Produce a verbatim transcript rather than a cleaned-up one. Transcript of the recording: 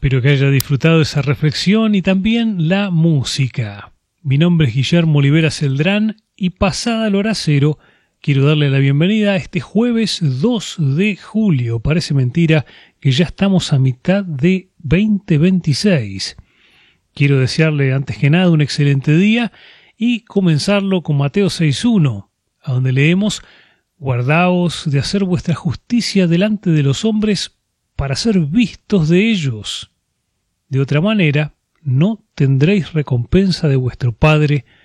Espero que haya disfrutado esa reflexión y también la música. Mi nombre es Guillermo Olivera Celdrán y pasada la hora cero quiero darle la bienvenida a este jueves dos de julio. Parece mentira que ya estamos a mitad de veinte veintiséis. Quiero desearle antes que nada un excelente día y comenzarlo con Mateo seis uno, a donde leemos: guardaos de hacer vuestra justicia delante de los hombres para ser vistos de ellos. De otra manera, no tendréis recompensa de vuestro Padre